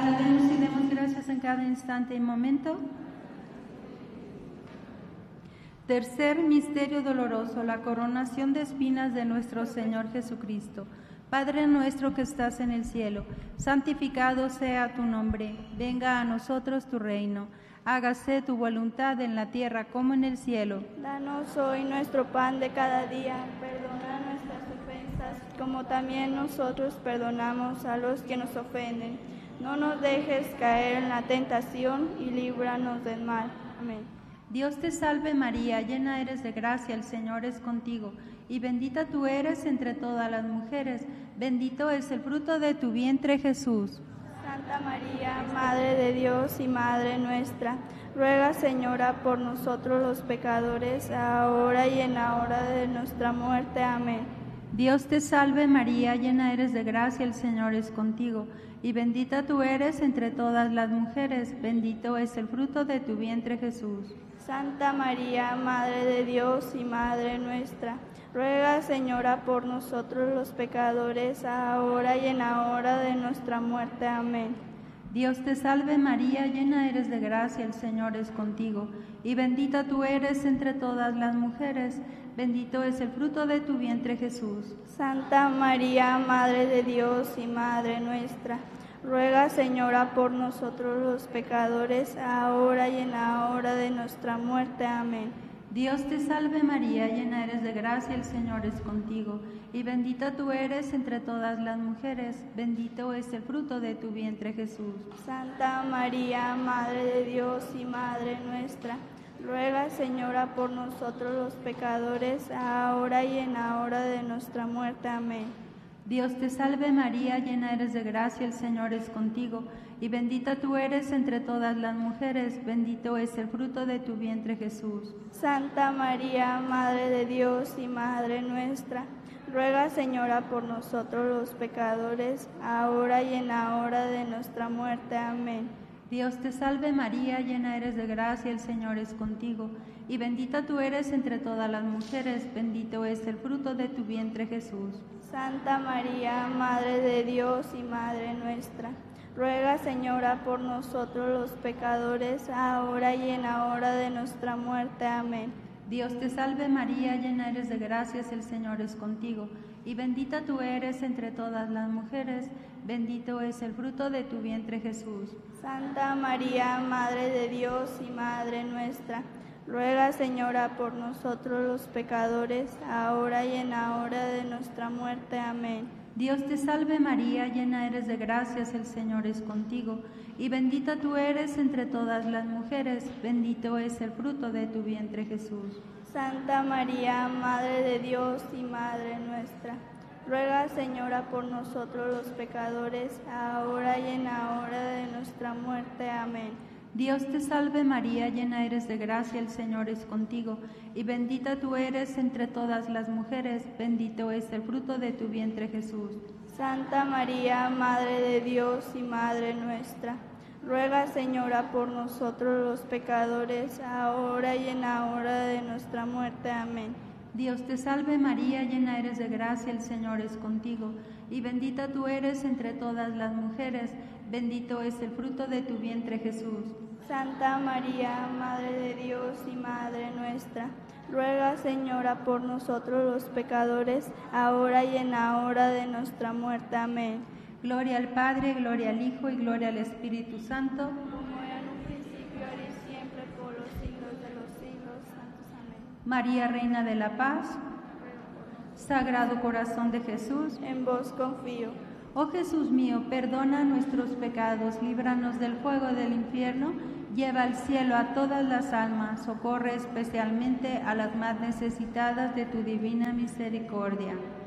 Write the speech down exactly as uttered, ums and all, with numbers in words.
Alabemos y demos gracias en cada instante y momento. Tercer misterio doloroso, la coronación de espinas de nuestro Señor Jesucristo. Padre nuestro que estás en el cielo, santificado sea tu nombre. Venga a nosotros tu reino. Hágase tu voluntad en la tierra como en el cielo. Danos hoy nuestro pan de cada día. Perdona nuestras ofensas, como también nosotros perdonamos a los que nos ofenden. No nos dejes caer en la tentación y líbranos del mal. Amén. Dios te salve María, llena eres de gracia, el Señor es contigo, y bendita tú eres entre todas las mujeres, bendito es el fruto de tu vientre Jesús. Santa María, Madre de Dios y Madre nuestra, ruega, Señora, por nosotros los pecadores, ahora y en la hora de nuestra muerte. Amén. Dios te salve María, llena eres de gracia, el Señor es contigo, y bendita tú eres entre todas las mujeres, bendito es el fruto de tu vientre Jesús. Santa María, Madre de Dios y Madre nuestra, ruega, Señora, por nosotros los pecadores, ahora y en la hora de nuestra muerte. Amén. Dios te salve María, llena eres de gracia, el Señor es contigo, y bendita tú eres entre todas las mujeres, bendito es el fruto de tu vientre Jesús. Santa María, Madre de Dios y Madre nuestra, ruega, Señora, por nosotros los pecadores, ahora y en la hora de nuestra muerte. Amén. Dios te salve María, llena eres de gracia, el Señor es contigo, y bendita tú eres entre todas las mujeres, bendito es el fruto de tu vientre Jesús. Santa María, Madre de Dios y Madre nuestra, ruega, Señora, por nosotros los pecadores, ahora y en la hora de nuestra muerte. Amén. Dios te salve María, llena eres de gracia, el Señor es contigo, y bendita tú eres entre todas las mujeres, bendito es el fruto de tu vientre Jesús. Santa María, Madre de Dios y Madre nuestra, ruega, Señora, por nosotros los pecadores, ahora y en la hora de nuestra muerte. Amén. Dios te salve María, llena eres de gracia, el Señor es contigo, y bendita tú eres entre todas las mujeres, bendito es el fruto de tu vientre Jesús. Santa María, Madre de Dios y Madre nuestra, ruega, Señora, por nosotros los pecadores, ahora y en la hora de nuestra muerte. Amén. Dios te salve María, llena eres de gracias, el Señor es contigo, y bendita tú eres entre todas las mujeres, bendito es el fruto de tu vientre Jesús. Santa María, Madre de Dios y Madre nuestra, ruega, Señora, por nosotros los pecadores, ahora y en la hora de nuestra muerte. Amén. Dios te salve María, llena eres de gracias, el Señor es contigo, y bendita tú eres entre todas las mujeres, bendito es el fruto de tu vientre Jesús. Santa María, Madre de Dios y Madre nuestra, ruega, Señora, por nosotros los pecadores, ahora y en la hora de nuestra muerte. Amén. Dios te salve María, llena eres de gracia, el Señor es contigo, y bendita tú eres entre todas las mujeres, bendito es el fruto de tu vientre Jesús. Santa María, Madre de Dios y Madre nuestra, ruega, Señora, por nosotros los pecadores, ahora y en la hora de nuestra muerte. Amén. Dios te salve María, llena eres de gracia, el Señor es contigo, y bendita tú eres entre todas las mujeres, bendito es el fruto de tu vientre Jesús. Santa María, Madre de Dios y Madre nuestra, ruega, Señora, por nosotros los pecadores, ahora y en la hora de nuestra muerte. Amén. Gloria al Padre, gloria al Hijo y gloria al Espíritu Santo. Como era en un principio, ahora y siempre, por los siglos de los siglos. Santos. Amén. María, Reina de la Paz, Sagrado Corazón de Jesús, en vos confío. Oh Jesús mío, perdona nuestros pecados, líbranos del fuego del infierno, lleva al cielo a todas las almas, socorre especialmente a las más necesitadas de tu divina misericordia.